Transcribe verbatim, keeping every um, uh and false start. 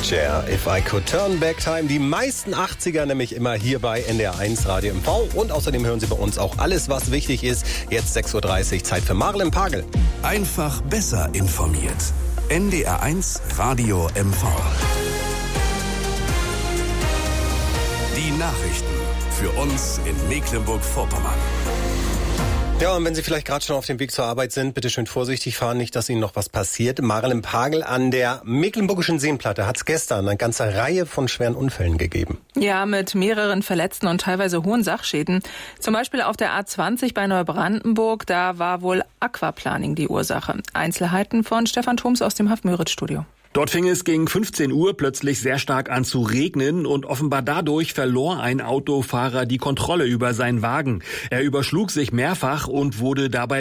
Cher, If I Could Turn Back Time. Die meisten achtziger nämlich immer hier bei N D R eins Radio M V. Und außerdem hören Sie bei uns auch alles, was wichtig ist. Jetzt sechs Uhr dreißig, Zeit für Marl im Pagel. Einfach besser informiert. N D R eins Radio M V. Die Nachrichten für uns in Mecklenburg-Vorpommern. Ja, und wenn Sie vielleicht gerade schon auf dem Weg zur Arbeit sind, bitte schön vorsichtig fahren, nicht, dass Ihnen noch was passiert. Marl im Pagel, an der Mecklenburgischen Seenplatte hat es gestern eine ganze Reihe von schweren Unfällen gegeben. Ja, mit mehreren Verletzten und teilweise hohen Sachschäden. Zum Beispiel auf der A zwanzig bei Neubrandenburg, da war wohl Aquaplaning die Ursache. Einzelheiten von Stefan Thoms aus dem Haft-Müritz-Studio. Dort fing es gegen fünfzehn Uhr plötzlich sehr stark an zu regnen und offenbar dadurch verlor ein Autofahrer die Kontrolle über seinen Wagen. Er überschlug sich mehrfach und wurde dabei